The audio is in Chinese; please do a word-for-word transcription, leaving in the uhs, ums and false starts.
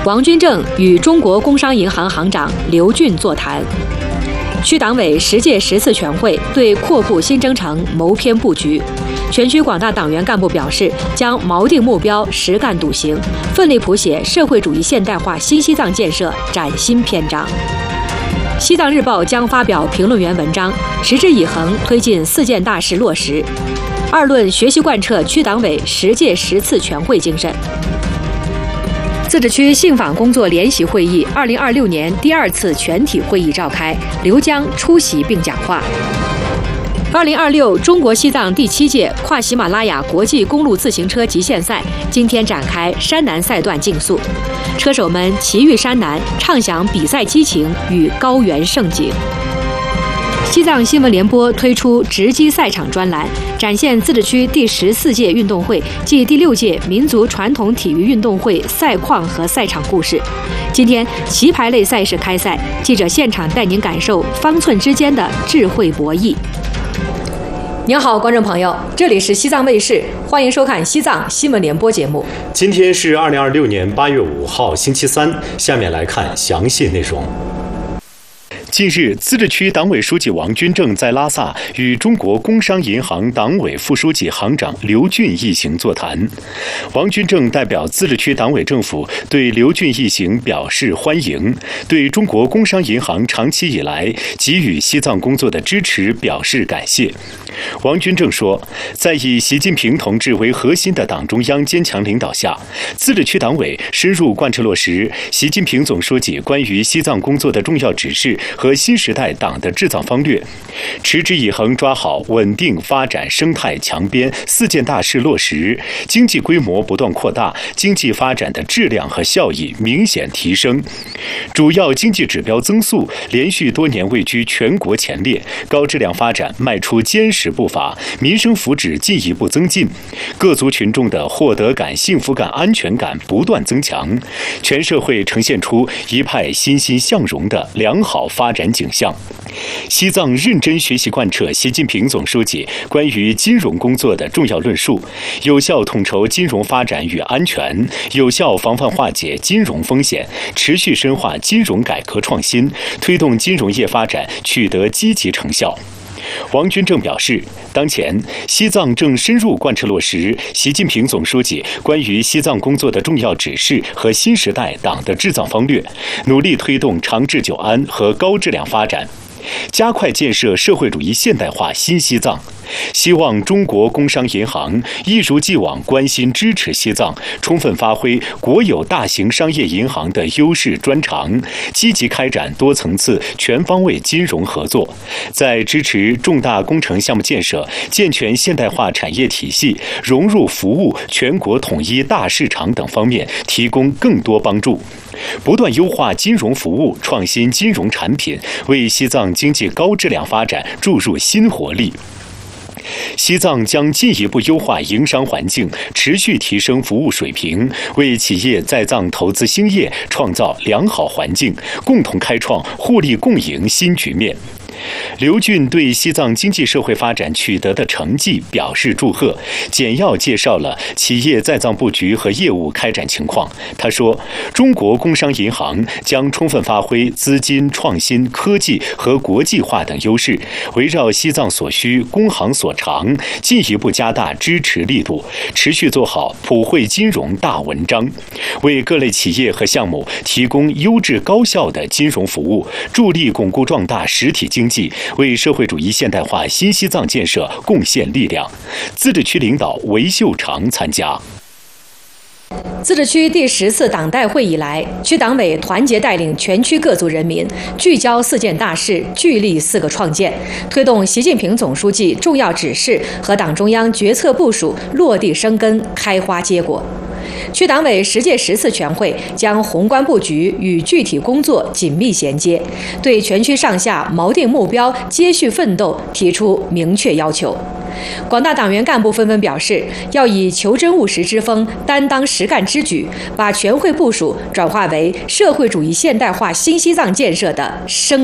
王军正与中国工商银行行长刘俊座谈。区党委十届十次全会对扩布新征程谋篇布局，全区广大党员干部表示，将锚定目标，实干笃行，奋力谱写社会主义现代化新西藏建设崭新篇章。西藏日报将发表评论员文章，持之以恒推进四件大事落实。二论学习贯彻区党委十届十次全会精神。自治区信访工作联席会议二零二六年第二次全体会议召开，刘江出席并讲话。二零二六中国西藏第七届跨喜马拉雅国际公路自行车极限赛今天展开山南赛段竞速，车手们骑驭山南，畅享比赛激情与高原盛景。西藏新闻联播推出直击赛场专栏，展现自治区第十四届运动会暨第六届民族传统体育运动会赛况和赛场故事。今天棋牌类赛事开赛，记者现场带您感受方寸之间的智慧博弈。您好，观众朋友，这里是西藏卫视，欢迎收看西藏新闻联播节目。 今天是二零二六年八月五号，星期三。下面来看详细内容。近日，自治区党委书记王军正在拉萨与中国工商银行党委副书记、行长刘俊一行座谈。王军正代表自治区党委政府对刘俊一行表示欢迎，对中国工商银行长期以来给予西藏工作的支持表示感谢。王军正说，在以习近平同志为核心的党中央坚强领导下，自治区党委深入贯彻落实习近平总书记关于西藏工作的重要指示和新时代党的治藏方略，持之以恒抓好稳定发展生态强边四件大事落实，经济规模不断扩大，经济发展的质量和效益明显提升，主要经济指标增速连续多年位居全国前列，高质量发展迈出坚实步伐，民生福祉进一步增进，各族群众的获得感、幸福感、安全感不断增强，全社会呈现出一派欣欣向荣的良好发展景象。西藏认真学习贯彻习近平总书记关于金融工作的重要论述，有效统筹金融发展与安全，有效防范化解金融风险，持续深化金融改革创新，推动金融业发展取得积极成效。王军正表示，当前西藏正深入贯彻落实习近平总书记关于西藏工作的重要指示和新时代党的治藏方略，努力推动长治久安和高质量发展，加快建设社会主义现代化新西藏。希望中国工商银行一如既往关心支持西藏，充分发挥国有大型商业银行的优势专长，积极开展多层次全方位金融合作，在支持重大工程项目建设、健全现代化产业体系、融入服务全国统一大市场等方面提供更多帮助，不断优化金融服务、创新金融产品，为西藏经济高质量发展注入新活力。西藏将进一步优化营商环境，持续提升服务水平，为企业在藏投资兴业创造良好环境，共同开创互利共赢新局面。刘俊对西藏经济社会发展取得的成绩表示祝贺，简要介绍了企业在藏布局和业务开展情况。他说，中国工商银行将充分发挥资金、创新、科技和国际化等优势，围绕西藏所需、工行所长，进一步加大支持力度，持续做好普惠金融大文章，为各类企业和项目提供优质高效的金融服务，助力巩固壮大实体经济，为社会主义现代化新西藏建设贡献力量。自治区领导韦秀长参加。 自治区第十次党代会以来，区党委团结带领全区各族人民，聚焦四件大事，聚力四个创建，推动习近平总书记重要指示和党中央决策部署落地生根、开花结果。区党委十届十次全会将宏观布局与具体工作紧密衔接，对全区上下锚定目标、接续奋斗提出明确要求。广大党员干部纷纷表示，要以求真务实之风，担当实干之举，把全会部署转化为社会主义现代化新西藏建设的生